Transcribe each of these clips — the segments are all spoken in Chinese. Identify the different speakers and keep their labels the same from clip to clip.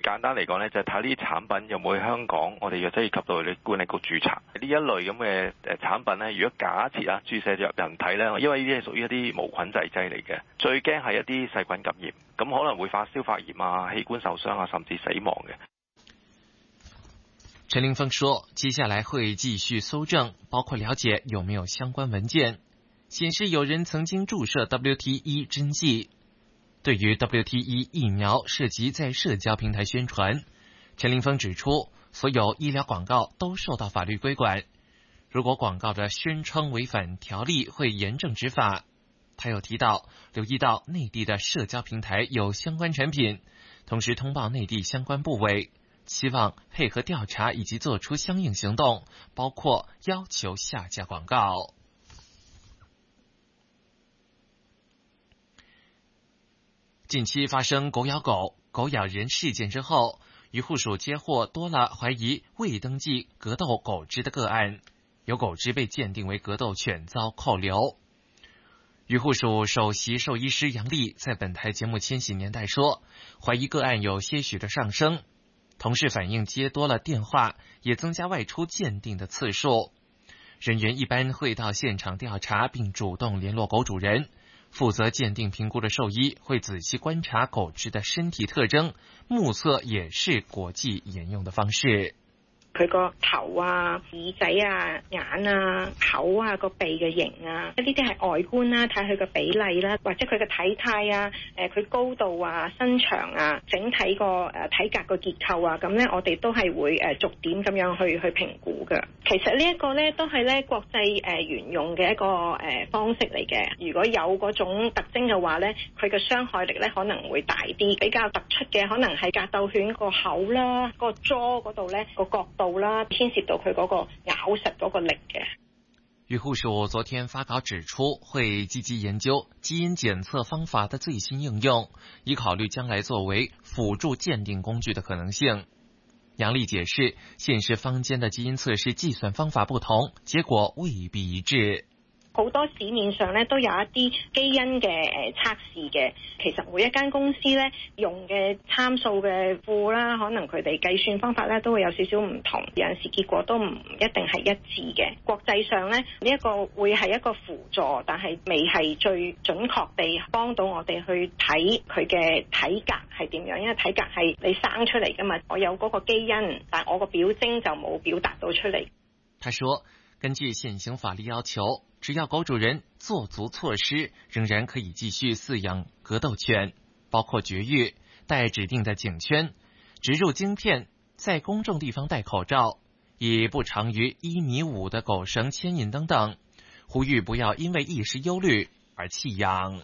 Speaker 1: 簡單嚟講咧，就係睇呢啲產品有冇喺香港我哋藥劑業及道理管理局註冊呢一類咁嘅產品咧。如果假設啊注射入人體咧，因為呢啲係屬於一啲無菌製劑嚟嘅，最驚係一啲細菌感染，咁可能會發燒發炎啊、器官受傷啊，甚至死亡嘅。
Speaker 2: 陳凌峰說，接下來會繼續搜證，包括了解有沒有相關文件顯示有人曾經注射 WT1 針劑。對於 WT1 疫苗涉及在社交平台宣傳，陳凌峰指出，所有醫療廣告都受到法律規管，如果廣告的宣稱違反條例，會嚴正執法。他又提到，留意到內地的社交平台有相關產品，同時通報內地相關部委，希望配合調查以及做出相應行動，包括要求下架廣告。近期發生狗咬狗、狗咬人事件之後，漁護署接獲多了懷疑未登記格鬥狗隻的個案，有狗隻被鑑定為格鬥犬遭扣留。漁護署首席獸醫師楊麗在本台節目《千禧年代》說，懷疑個案有些許的上升，同事反映接多了電話，也增加外出鑑定的次數。人員一般會到現場調查並主動聯絡狗主人。負責鑑定評估的獸醫會仔細觀察狗隻的身體特徵，目測也是國際沿用的方式。
Speaker 3: 佢個頭啊、耳仔啊、眼啊、口啊、個鼻嘅形啊，呢啲係外觀啦，睇佢個比例啦，或者佢嘅體態啊、佢高度啊、身長啊、整體個體格個結構啊，咁咧我哋都係會逐點咁樣去評估嘅。其實呢一個咧都係咧國際沿用嘅一個方式嚟嘅。如果有嗰種特徵嘅話咧，佢嘅傷害力咧可能會大啲。比較突出嘅可能係格鬥犬個口啦、個 jaw 嗰度咧個角度啦，牽涉到佢嗰個咬實嗰個力嘅。
Speaker 2: 漁護署昨天發稿指出，會積極研究基因檢測方法的最新應用，以考慮將來作為輔助鑑定工具的可能性。楊麗解釋，現時坊間的基因測試計算方法不同，結果未必一致。
Speaker 3: 好多市面上咧都有一啲基因嘅測試嘅，其實每一間公司咧用嘅參數嘅庫啦，可能佢哋計算方法咧都會有少少唔同，有陣時結果都唔一定係一致嘅。國際上咧呢一個會係一個輔助，但係未係最準確地幫到我哋去睇佢嘅體格係點樣，因為體格係你生出嚟㗎嘛，我有嗰個基因，但我個表徵就冇表達到出嚟。
Speaker 2: 他說，根據現行法律要求，只要狗主人做足措施，仍然可以繼續飼養格鬥犬，包括絕育、戴指定的頸圈、植入晶片、在公眾地方戴口罩、以不長於1.5米的狗繩牽引等等，呼籲不要因為一時憂慮而棄養。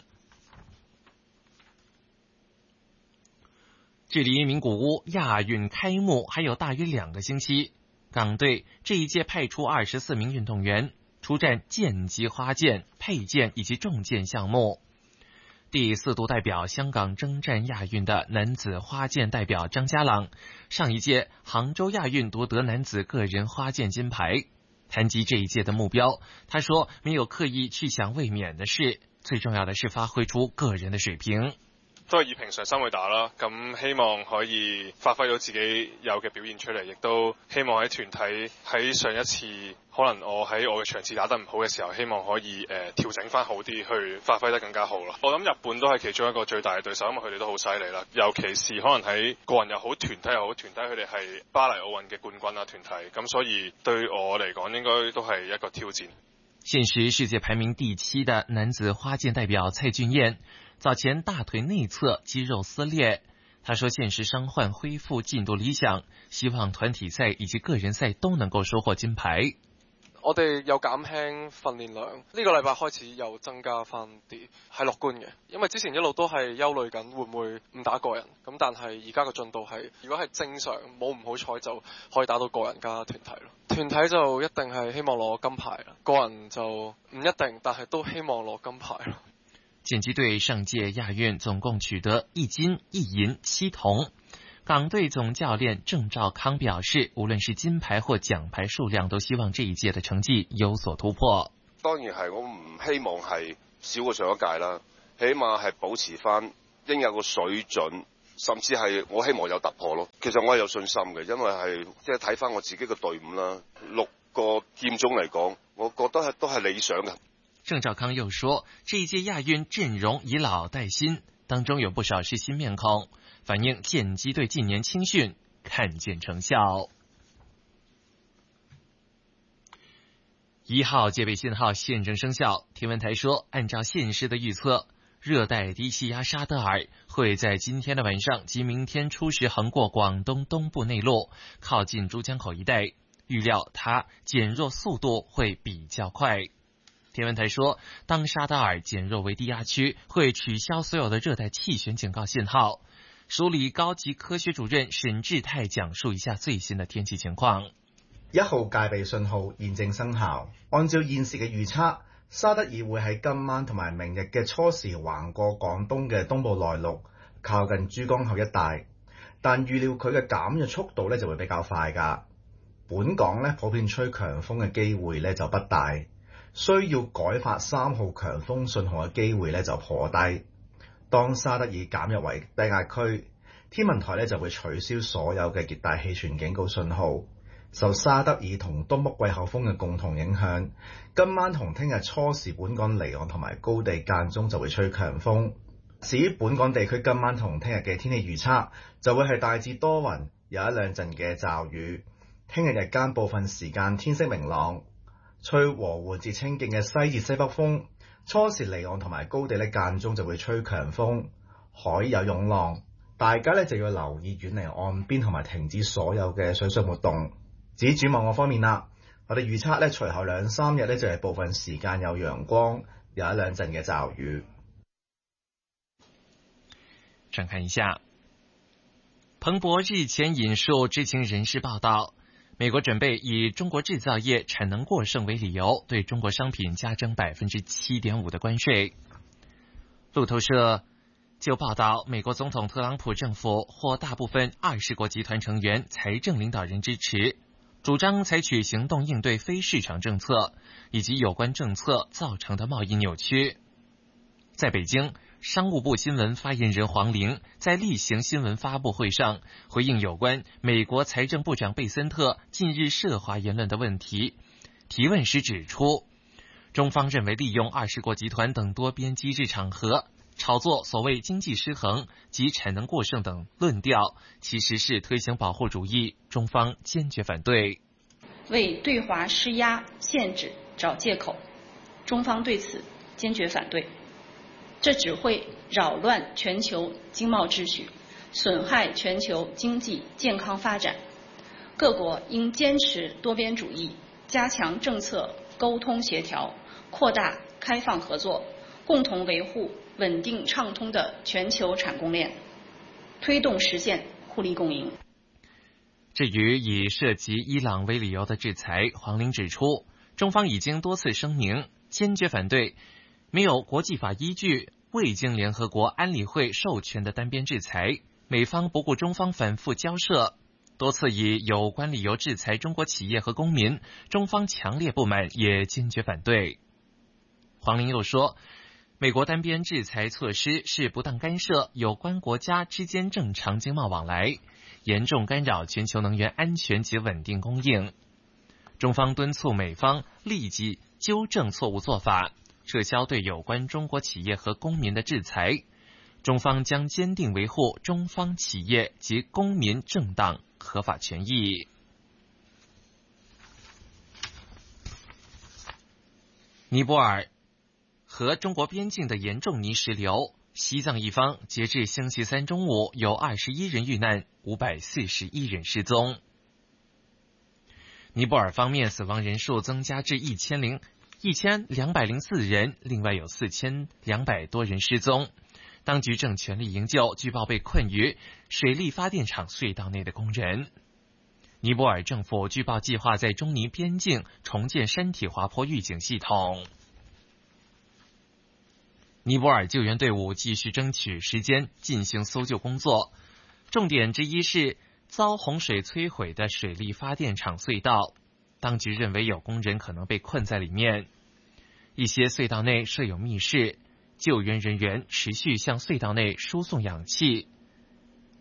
Speaker 2: 距離名古屋亞運開幕還有大約2個星期，港隊這一屆派出24名運動員出戰劍擊、花劍、佩劍以及重劍項目。第4度代表香港征戰亞運的男子花劍代表張家朗，上一屆杭州亞運奪得男子個人花劍金牌。談及這一屆的目標，他說沒有刻意去想衛冕的事，最重要的是發揮出個人的水平。
Speaker 4: 都係以平常心去打啦，咁希望可以發揮到自己有嘅表現出嚟，亦都希望喺團體喺上一次可能我喺我嘅場次打得唔好嘅時候，希望可以調整翻好啲，去發揮得更加好啦。我諗日本都係其中一個最大嘅對手，因為佢哋都好犀利啦，尤其是可能喺個人又好，團體又好，團體佢哋係巴黎奧運嘅冠軍啦，團體，咁所以對我嚟講應該都係一個挑戰。
Speaker 2: 現時世界排名第7的男子花劍代表蔡俊彥，早前大腿內側肌肉撕裂，他說現時傷患恢復進度理想，希望團體賽以及個人賽都能夠收穫金牌。
Speaker 5: 我哋有減輕訓練量，呢個禮拜開始又增加翻啲，係樂觀嘅。因為之前一路都係憂慮緊會唔會唔打個人，咁但係而家個進度係，如果係正常冇唔好彩就可以打到個人加團體咯。團體就一定係希望攞金牌啦，個人就唔一定，但係都希望攞金牌咯。
Speaker 2: 劍擊隊上屆亞運總共取得1金1銀7銅。港隊總教練鄭兆康表示，無論是金牌或獎牌數量，都希望這一屆的成績有所突破。
Speaker 6: 當然係，我唔希望係少過上一屆啦，起碼係保持翻應有個水準， 甚至係我希望有突破咯。其實我係有信心嘅，因為係即係睇翻我自己嘅隊伍啦，6個劍種嚟講，我覺得都係理想嘅。
Speaker 2: 郑兆康又说，这一届亚运阵容以老带新，当中有不少是新面孔，反映剑击队近年青训看见成效。1号戒备信号现正生效，天文台说，按照现时的预测，热带低气压沙德尔会在今天的晚上及明天初时横过广东东部内陆，靠近珠江口一带，预料它减弱速度会比较快。天文台说，当沙德尔减弱为低压区，会取消所有的热带气旋警告信號。署理高級科學主任沈志泰講述一下最新的天氣情況。
Speaker 7: 1號戒備信號現正生效。按照現時嘅預測，沙德爾會喺今晚同埋明日嘅初時橫過廣東嘅東部內陸，靠近珠江口一帶。但預料佢嘅減弱速度就會比較快㗎。本港普遍吹強風嘅機會就不大，需要改發3號強風信號嘅機會就頗低。當沙德爾減弱為低壓區，天文台就會取消所有嘅熱帶氣旋警告信號。受沙德爾同東北季候風嘅共同影響，今晚同聽日初時本港離岸同埋高地間中就會吹強風。至於本港地區今晚同聽日嘅天氣預測，就會係大致多雲，有一兩陣嘅驟雨。聽日日間部分時間天色明朗，吹和緩至清勁嘅西至西北風。初時離岸同埋高地間中就會吹強風，海有湧浪，大家就要留意遠離岸邊同埋停止所有嘅水上活動。至於展望方面啦，我哋預測隨後2-3日就係部分時間有陽光，有一兩陣嘅驟雨。
Speaker 2: 轉看一下，彭博日前引述知情人士報道，美國準備以中國製造業產能過剩為理由，對中國商品加徵 7.5% 的關稅。路透社就報道，美國總統特朗普政府獲大部分20國集團成員財政領導人支持，主張採取行動應對非市場政策以及有關政策造成的貿易扭曲。在北京，商務部新聞發言人黃玲在例行新聞發佈會上回應有關美國財政部長貝森特近日涉華言論的問題，提問時指出，中方認為利用20國集團等多邊機制場合炒作所謂經濟失衡及產能過剩等論調，其實是推行保護主義，中方堅決反對。
Speaker 8: 為對華施壓限制找借口，中方對此堅決反對。這只會擾亂全球經貿秩序，損害全球經濟健康發展。各國應堅持多邊主義，加強政策溝通協調，擴大開放合作，共同維護穩定暢通的全球產供鏈，推動實現互利共贏。
Speaker 2: 至於以涉及伊朗為理由的制裁，黃玲指出，中方已經多次聲明堅決反對沒有國際法依據、未經聯合國安理會授權的單邊制裁，美方不顧中方反覆交涉，多次以有關理由制裁中國企業和公民，中方強烈不滿，也堅決反對。黃玲又說，美國單邊制裁措施是不當干涉有關國家之間正常經貿往來，嚴重干擾全球能源安全及穩定供應。中方敦促美方立即糾正錯誤做法，撤銷對有關中國企業和公民的制裁。中方將堅定維護中方企業及公民正當合法權益。尼泊爾和中國邊境的嚴重泥石流，西藏一方截至星期三中午有21人遇難，541人失蹤。尼泊爾方面死亡人數增加至1204人，另外有4200多人失蹤。當局正全力營救據報被困於水力發電廠隧道內的工人。尼泊爾政府據報計劃在中尼邊境重建山體滑坡預警系統。尼泊爾救援隊伍繼續爭取時間進行搜救工作，重點之一是遭洪水摧毀的水力發電廠隧道，當局認為有工人可能被困在裡面。一些隧道內設有密室，救援人員持續向隧道內輸送氧氣。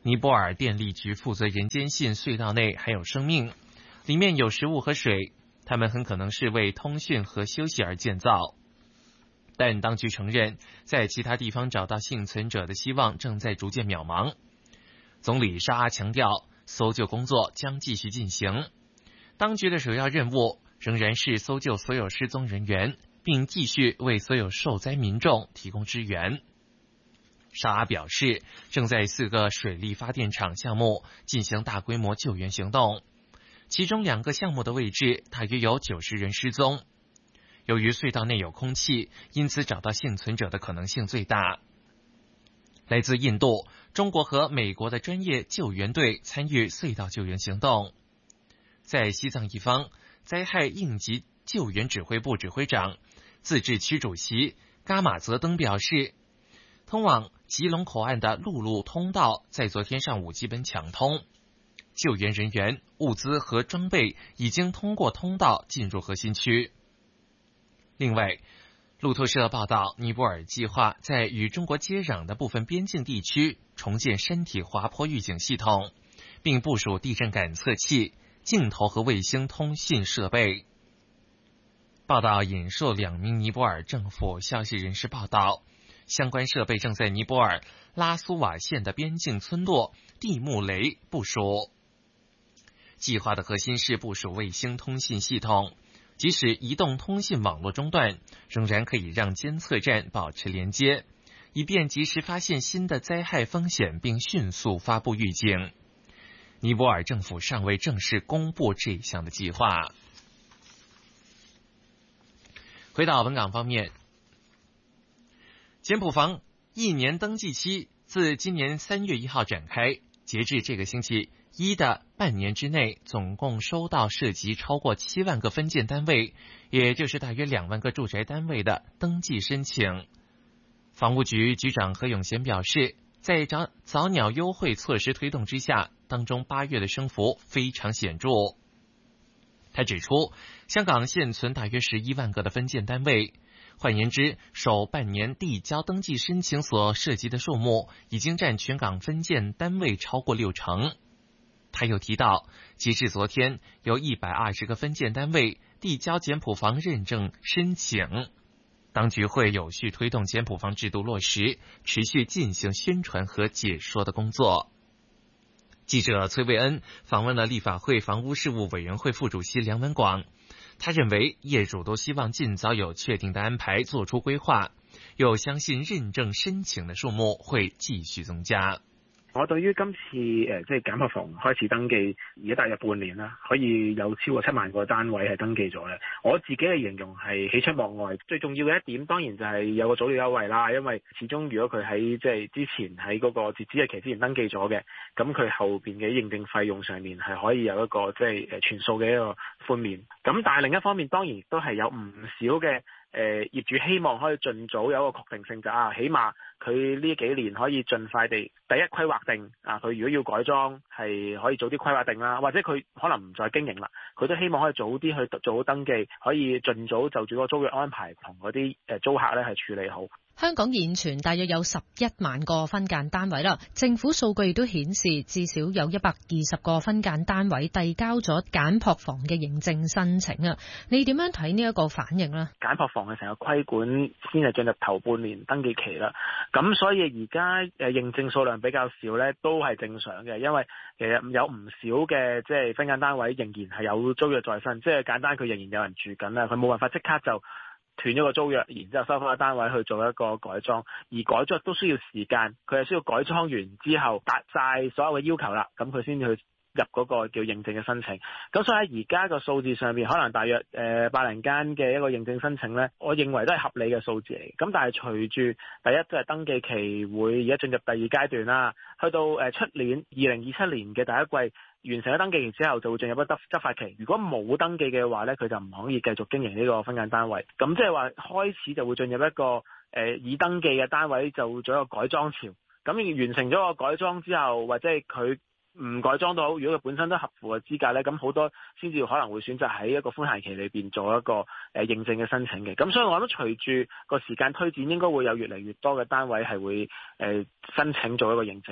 Speaker 2: 尼泊尔电力局负责人坚信隧道内还有生命，里面有食物和水，它们很可能是为通讯和休息而建造。但当局承认，在其他地方找到幸存者的希望正在逐渐渺茫。总理沙阿强调，搜救工作将继续进行。当局的首要任务仍然是搜救所有失踪人员，并继续为所有受灾民众提供支援。沙阿表示，正在4个水力发电厂项目进行大规模救援行动，其中2个项目的位置大约有90人失踪。由于隧道内有空气，因此找到幸存者的可能性最大。来自印度、中国和美国的专业救援队参与隧道救援行动。在西藏一方，灾害应急救援指挥部指挥长、自治区主席嘎马泽登表示，通往吉隆口岸的陆路通道在昨天上午基本抢通，救援人员、物资和装备已经通过通道进入核心区。另外，路透社报道，尼泊尔计划在与中国接壤的部分边境地区重建山体滑坡预警系统，并部署地震感测器、镜头和卫星通信设备。报道引述2名尼泊尔政府消息人士报道，相关设备正在尼泊尔拉苏瓦县的边境村落蒂木雷部署。计划的核心是部署卫星通信系统，即使移动通信网络中断，仍然可以让监测站保持连接，以便及时发现新的灾害风险并迅速发布预警。尼泊尔政府尚未正式公布这项的计划。回到本港方面，简普房1年登记期自今年3月1号展开，截至这个星期一的半年之内，总共收到涉及超过7万个分件单位，也就是大约2万个住宅单位的登记申请。房屋局局长何永贤表示，在早鸟优惠措施推动之下，当中8月的升幅非常显著。他指出，香港现存大约11万个的分件单位，换言之，首半年递交登记申请所涉及的数目已经占全港分件单位超过60%。他又提到，截至昨天，有120个分件单位递交简普房认证申请。当局会有序推动简普房制度落实，持续进行宣传和解说的工作。记者崔卫恩访问了立法会房屋事务委员会副主席梁文广，他认为业主都希望尽早有确定的安排，做出规划，又相信认证申請的數目會繼續增加。
Speaker 9: 我對於今次即係簡樸房開始登記，而家大約半年啦，可以有超過7萬個單位係登記咗咧。我自己嘅形容係喜出望外。最重要嘅一點當然就係有個早鳥優惠啦，因為始終如果佢喺即係之前喺嗰個截止日期之前登記咗嘅，咁佢後邊嘅認證費用上面係可以有一個即係全數嘅一個寬免。咁但係另一方面當然亦都係有唔少嘅業主希望可以盡早有一個確定性，就起碼佢呢幾年可以盡快地第一規劃定佢如果要改裝係可以早啲規劃定啦，或者佢可能唔再經營啦，佢都希望可以早啲去做好登記，可以盡早就住個租約安排同嗰啲租客咧係處理好。
Speaker 10: 香港現存大約有11萬個分間單位啦，政府數據亦都顯示至少有120個分間單位遞交咗簡樸房嘅認證申請啊！你點樣睇呢一個反應呢？
Speaker 9: 簡樸房嘅成個規管先係進入頭半年登記期啦，咁所以而家認證數量比較少咧，都係正常嘅，因為其實有唔少嘅即係分間單位仍然係有租約在身，即係簡單佢仍然有人住緊啦，佢冇辦法即刻就斷咗個租約，然之後收翻個單位去做一個改裝，而改裝都需要時間，佢係需要改裝完之後達晒所有嘅要求啦，咁佢先至去入嗰個叫認證嘅申請。咁所以喺而家個數字上面，可能大約80間嘅一個認證申請呢，我認為都係合理嘅數字嚟。咁但係隨住第一即係登記期會而家進入第二階段啦，去到出年2027年嘅第一季完成咗登記期之後，就會進入一個執法期。如果冇登記嘅話呢，佢就唔可以繼續經營呢個分間單位。咁即係話開始就會進入一個已登記嘅單位就做一個改裝潮。咁完成咗個改裝之後，或者係佢唔改裝都好，如果佢本身都合乎嘅資格呢，咁好多先至可能會選擇喺一個寬限期裏邊做一個認證嘅申請嘅。咁所以我諗隨住個時間推展，應該會有越嚟越多嘅單位係會申請做一個認證咯。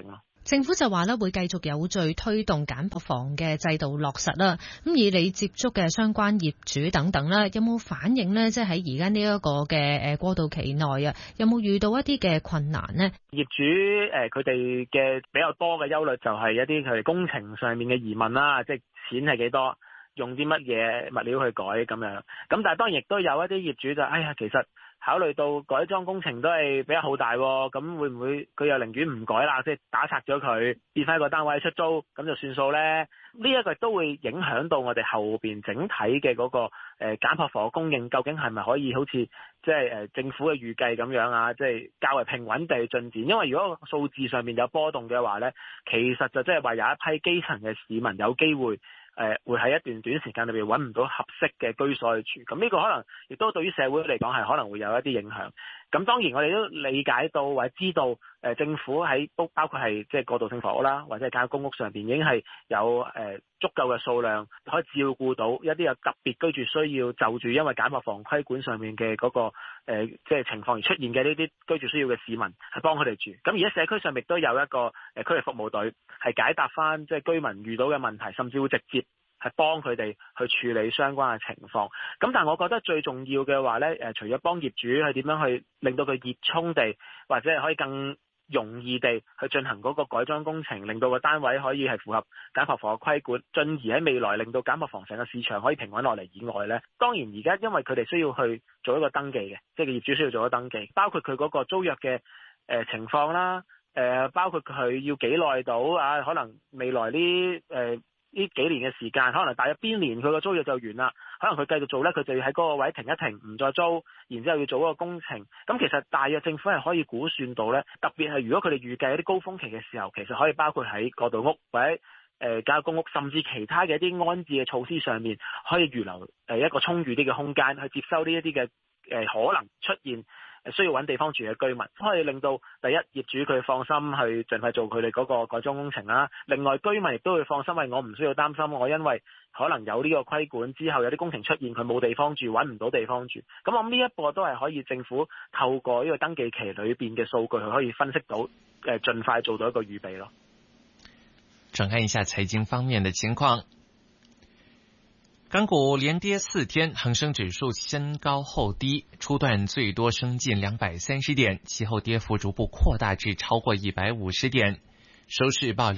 Speaker 10: 政府就話咧會繼續有序推動減薄房嘅制度落實啦。咁以你接觸嘅相關業主等等啦，有冇反映呢？即係喺而家呢一個嘅過渡期內啊，有冇遇到一啲嘅困難呢？
Speaker 9: 業主佢哋嘅比較多嘅憂慮就係一啲佢哋工程上面嘅疑問啦，即係錢係幾多，用啲乜嘢物料去改咁樣。咁但係當然亦都有一啲業主就其實考慮到改裝工程都係比較浩大，咁會唔會佢又寧願唔改啦，即係打拆咗佢，變翻個單位出租，咁就算數呢？呢一個都會影響到我哋後邊整體嘅嗰個簡樸房供應，究竟係咪可以好似即係政府嘅預計咁樣啊？即係較為平穩地進展。因為如果數字上面有波動嘅話呢，其實就即係話有一批基層嘅市民有機會會喺一段短時間裏邊揾唔到合適嘅居所去住，咁呢個可能亦都對於社會嚟講係可能會有一啲影響。咁當然我哋都理解到或者知道，政府喺包括係即係過渡性房屋啦，或者係簡約公屋上邊已經係有足夠嘅數量可以照顧到一啲有特別居住需要就住因為簡樸房規管上面嘅嗰個即係情況而出現嘅呢啲居住需要嘅市民，係幫佢哋住。咁而家社區上亦都有一個區域服務隊係解答翻即係居民遇到嘅問題，甚至會直接係幫佢哋去處理相關嘅情況。咁但係我覺得最重要嘅話咧，除咗幫業主係點樣去令到佢熱衷地或者係可以更容易地去進行嗰個改裝工程，令到個單位可以係符合簡樸房嘅規管，進而喺未來令到簡樸房成個市場可以平穩落嚟以外咧，當然而家因為佢哋需要去做一個登記嘅，即係業主需要做一個登記，包括佢嗰個租約嘅情況啦，包括佢要幾耐到啊，可能未來呢幾年嘅時間，可能大約邊年佢個租約就完啦，可能佢繼續做呢，佢就要喺嗰個位停一停，唔再租，然之後要做嗰個工程。咁其實大約政府係可以估算到呢，特別係如果佢哋預計一啲高峰期嘅時候，其實可以包括喺過渡屋或者簡約公屋，甚至其他嘅一啲安置嘅措施上面，可以預留一個充裕啲嘅空間去接收呢一啲嘅可能出現需要揾地方住嘅居民，可以令到第一業主佢放心去盡快做佢哋嗰個改裝工程啦。另外居民亦都會放心，我唔需要擔心我因為可能有呢個規管之後有啲工程出現，佢冇地方住，揾唔到地方住。咁我諗呢一步都係可以政府透過呢個登記期裏邊嘅數據，佢可以分析到盡快做到一個預備咯。
Speaker 2: 轉看一下財經方面的情況。港股連跌4天，恒生指數先高後低，初段最多升近230點，其後跌幅逐步擴大至超過150點，收市報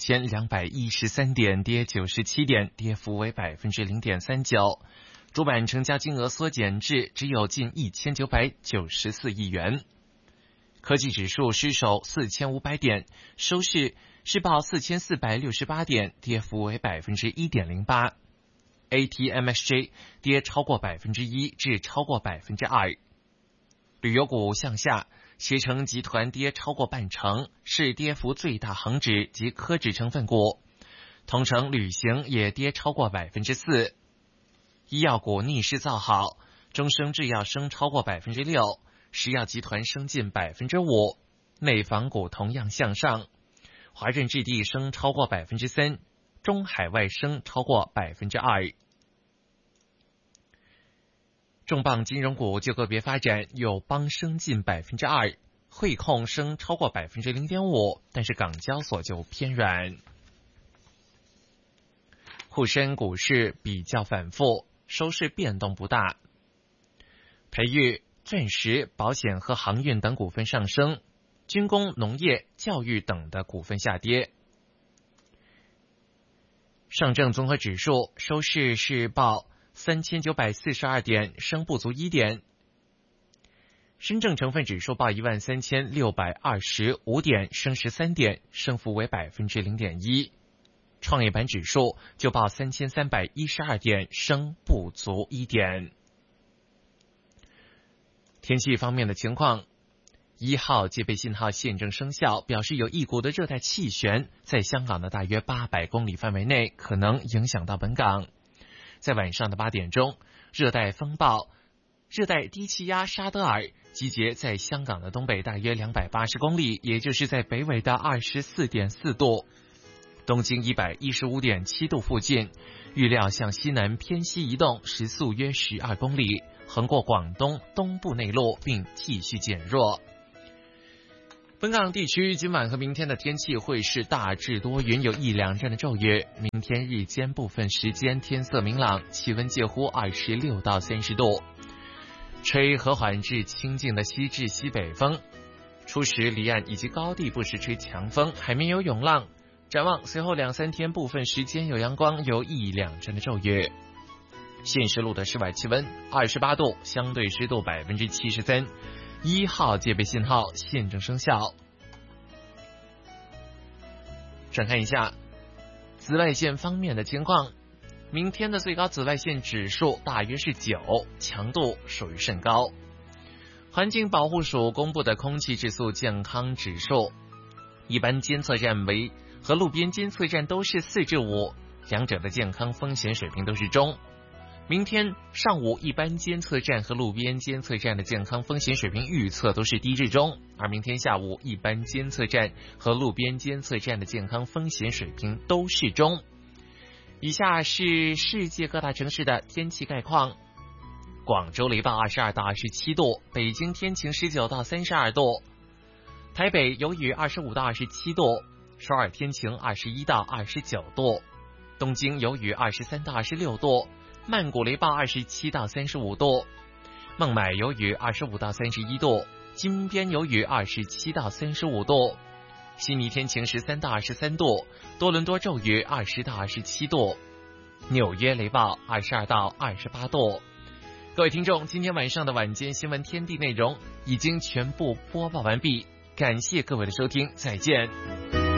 Speaker 2: 25,213點，跌97點，跌幅為 0.39%。主板成交金額縮減至只有近1994億元。科技指數失守4500點，收市是報4468點，跌幅為 1.08%。ATMXJ 跌超過 1% 至超過 2%。旅遊股向下，攜程集團跌超過半成，是跌幅最大恒指及科指成分股。同程旅行也跌超過 4%。醫藥股逆勢造好，中生製藥升超過 6%， 石藥集團升近 5%。內房股同樣向上，華潤置地升超過 3%。中海外升超過 2%。重磅金融股就個別發展，友邦升近 2%， 匯控升超過 0.5%， 但是港交所就偏軟。滬深股市比較反覆，收市變動不大。培育、鑽石、保險和航運等股份上升，軍工、農業、教育等的股份下跌。上證綜合指數收市是報3942點，升不足1點。深證成分指數報13625點，升13點，升幅為 0.1%。創業板指數就報3312點，升不足1點。天氣方面的情況，1號戒備信號現正生效，表示有一股的熱帶氣旋在香港的大約800公里範圍內可能影響到本港。在晚上的8點鐘，熱帶風暴、熱帶低氣壓沙德爾集結在香港的東北大約280公里，也就是在北緯的 24.4 度、東經 115.7 度附近，預料向西南偏西移動，時速約12公里，橫過廣東東部內陸並繼續減弱。 本港地区今晚和明天的天气会是大致多云，有一两阵的骤雨。明天日间部分时间天色明朗，气温介乎26到30度，吹和缓至清劲的西至西北风。初时离岸以及高地不时吹强风，海面有涌浪。展望随后2-3天部分时间有阳光，有一两阵的骤雨。现时录的室外气温28度，相对湿度73%，1号戒备信号现正生效。转看一下紫外线方面的情况，明天的最高紫外线指数大约是9，强度属于甚高。环境保护署公布的空气质素健康指数，一般监测站和路边监测站都是4至5，两者的健康风险水平都是中。明天上午一般监测站和路边监测站的健康风险水平预测都是低至中，而明天下午一般监测站和路边监测站的健康风险水平都是中。以下是世界各大城市的天气概况。广州雷暴22到27度，北京天晴19到32度，台北有雨25到27度，首尔天晴21到29度，东京有雨23到26度，曼谷雷暴27到35度，孟买有雨25到31度，金边有雨27到35度，悉尼天晴13到23度，多伦多骤雨20到27度，纽约雷暴22到28度。各位听众，今天晚上的晚间新闻天地内容已经全部播报完毕，感谢各位的收听，再见。